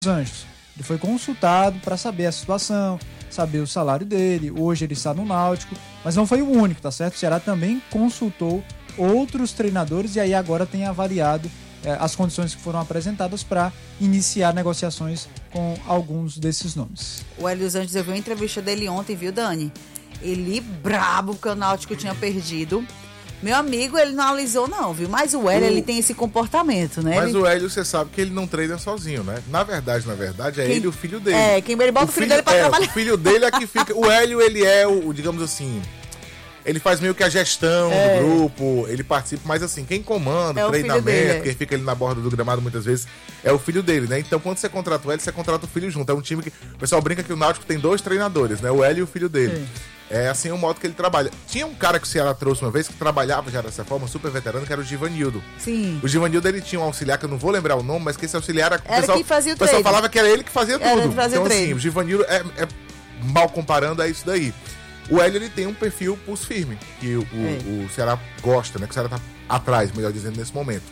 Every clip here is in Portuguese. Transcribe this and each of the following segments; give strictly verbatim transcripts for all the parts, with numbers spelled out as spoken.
Anjos. Ele foi consultado para saber a situação, saber o salário dele. Hoje ele está no Náutico, mas não foi o único, tá certo? O Ceará também consultou outros treinadores e aí agora tem avaliado eh, as condições que foram apresentadas para iniciar negociações com alguns desses nomes. O Hélio dos Anjos, eu vi uma entrevista dele ontem, viu, Dani? Ele brabo porque o Náutico tinha perdido. Meu amigo, ele não analisou não, viu? Mas o Hélio, o... ele tem esse comportamento, né? Mas ele... o Hélio, você sabe que ele não treina sozinho, né? Na verdade, na verdade, é quem... ele e o filho dele. É, quem ele bota o, o filho, filho dele pra é, trabalhar. O filho dele é que fica... O Hélio, ele é o, o digamos assim... Ele faz meio que a gestão é. do grupo, ele participa, mas assim, quem comanda, é o treinamento, dele, quem fica ali na borda do gramado muitas vezes, é o filho dele, né? Então, quando você contrata o Hélio, você contrata o filho junto. É um time que... O pessoal brinca que o Náutico tem dois treinadores, né? O Hélio e o filho dele. Sim. É assim o modo que ele trabalha. Tinha um cara que o Ceará trouxe uma vez, que trabalhava já dessa forma, super veterano, que era o Givanildo. Sim. O Givanildo, ele tinha um auxiliar, que eu não vou lembrar o nome, mas que esse auxiliar era... Era pessoal, quem fazia o treino. O pessoal falava que era ele que fazia era tudo. Fazia então, treino. assim, o Givanildo, é, é, mal comparando, é isso daí. O Hélio, ele tem um perfil pulso firme, que o, o, o Ceará gosta, né? Que o Ceará tá atrás, melhor dizendo, nesse momento.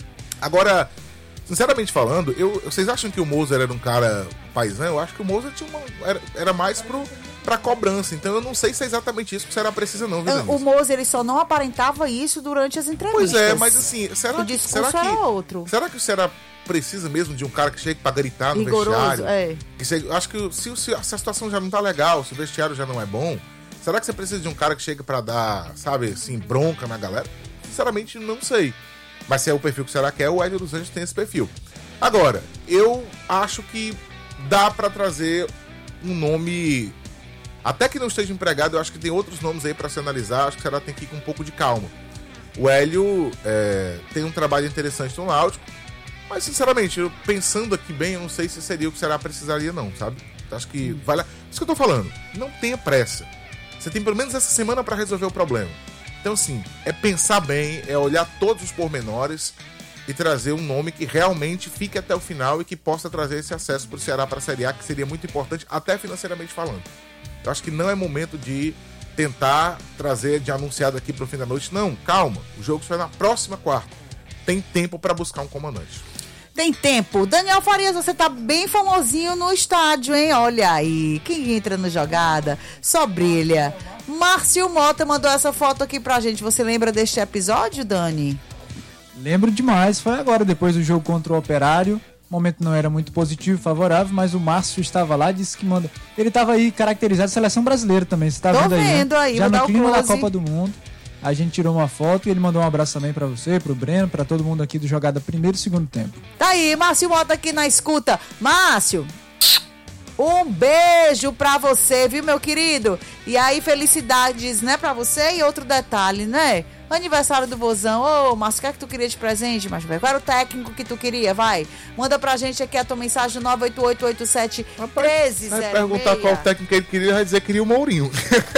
Agora, sinceramente falando, eu, vocês acham que o Moser era um cara paisão? Eu acho que o Moser tinha uma, era, era mais pro, pra cobrança. Então eu não sei se é exatamente isso que o Ceará precisa, não, viu, Denise? O Moser, ele só não aparentava isso durante as entrevistas. Pois é, mas assim, será, o que, discurso será, que, era outro. será que o Ceará precisa mesmo de um cara que chegue pra gritar no rigoroso, vestiário? É. Que seja, acho que se, se a situação já não tá legal, se o vestiário já não é bom, será que você precisa de um cara que chegue pra dar, sabe, assim, bronca na galera? Sinceramente, não sei. Mas se é o perfil que o Ceará quer, o Hélio dos Anjos tem esse perfil. Agora, eu acho que dá pra trazer um nome, até que não esteja empregado, eu acho que tem outros nomes aí pra se analisar, acho que o Ceará tem que ir com um pouco de calma. O Hélio é, tem um trabalho interessante no Náutico, mas sinceramente, eu, pensando aqui bem, eu não sei se seria o que o Ceará precisaria não, sabe? Acho que vale... Isso que eu tô falando, não tenha pressa. Você tem pelo menos essa semana pra resolver o problema. Então, assim, é pensar bem, é olhar todos os pormenores e trazer um nome que realmente fique até o final e que possa trazer esse acesso pro Ceará para a Série A, que seria muito importante, até financeiramente falando. Eu acho que não é momento de tentar trazer de anunciado aqui pro fim da noite. Não, calma, o jogo só é na próxima quarta. Tem tempo para buscar um comandante. Tem tempo. Daniel Farias, você tá bem famosinho no estádio, hein? Olha aí, quem entra no Jogada só brilha. Márcio Mota mandou essa foto aqui pra gente. Você lembra deste episódio, Dani? Lembro demais. Foi agora, depois do jogo contra o Operário. O momento não era muito positivo e favorável, mas o Márcio estava lá, disse que manda... Ele estava aí caracterizado, seleção brasileira também. Você tá Tô vendo aí, vendo né? aí, já no clima close. da Copa do Mundo. A gente tirou uma foto e ele mandou um abraço também pra você, pro Breno, pra todo mundo aqui do Jogada primeiro e segundo tempo. Tá aí, Márcio Mota aqui na escuta. Márcio, um beijo pra você, viu, meu querido? E aí, felicidades, né, pra você. E outro detalhe, né? Aniversário do vozão. Ô, Márcio, o que é que tu queria de presente, Márcio? Qual era o técnico que tu queria? Vai, manda pra gente aqui a tua mensagem nove oito oito oito sete um três zero seis. Vai perguntar qual técnico ele queria, vai dizer que queria o Mourinho.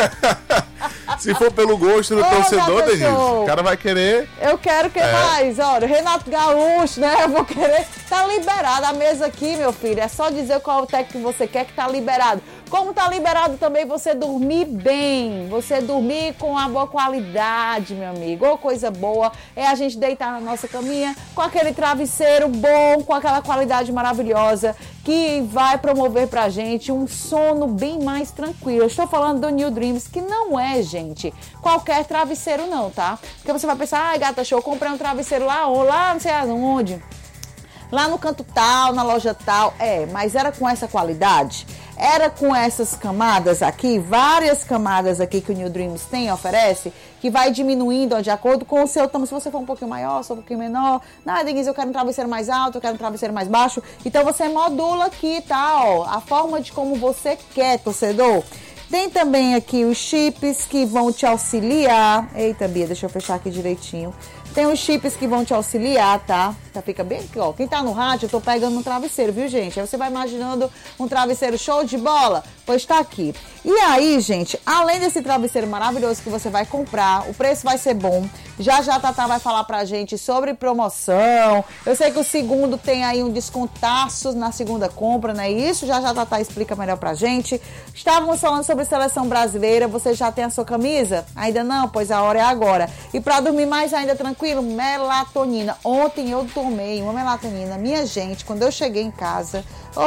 Se for pelo gosto do Ô, torcedor, Denise, o cara vai querer... Eu quero que é. mais, olha, Renato Gaúcho, né? Eu vou querer... Tá liberado a mesa aqui, meu filho. É só dizer qual é o técnico que você quer que tá liberado. Como tá liberado também você dormir bem, você dormir com uma boa qualidade, meu amigo. Ou coisa boa é a gente deitar na nossa caminha com aquele travesseiro bom, com aquela qualidade maravilhosa que vai promover pra gente um sono bem mais tranquilo. Eu estou falando do New Dreams, que não é, gente, qualquer travesseiro não, tá? Porque você vai pensar, ai, gata show, comprei um travesseiro lá, ou lá não sei aonde, lá no canto tal, na loja tal. É, mas era com essa qualidade? Era com essas camadas aqui, várias camadas aqui que o New Dreams tem, oferece, que vai diminuindo ó, de acordo com o seu tamanho. Se você for um pouquinho maior, se for um pouquinho menor, nada, Denise, eu quero um travesseiro mais alto, eu quero um travesseiro mais baixo. Então você modula aqui, tá? Ó, a forma de como você quer, torcedor. Tem também aqui os chips que vão te auxiliar. Eita, Bia, deixa eu fechar aqui direitinho. Tem os chips que vão te auxiliar, tá? Tá, fica bem aqui, ó. Quem tá no rádio, eu tô pegando um travesseiro, viu, gente? Aí você vai imaginando um travesseiro show de bola? Pois tá aqui. E aí, gente, além desse travesseiro maravilhoso que você vai comprar, o preço vai ser bom. Já já a Tatá vai falar pra gente sobre promoção. Eu sei que o segundo tem aí um descontaço na segunda compra, não é isso? Já já a Tatá explica melhor pra gente. Estávamos falando sobre seleção brasileira. Você já tem a sua camisa? Ainda não? Pois a hora é agora. E pra dormir mais ainda tranquilo, melatonina. Ontem eu tomei uma melatonina. Minha gente, quando eu cheguei em casa...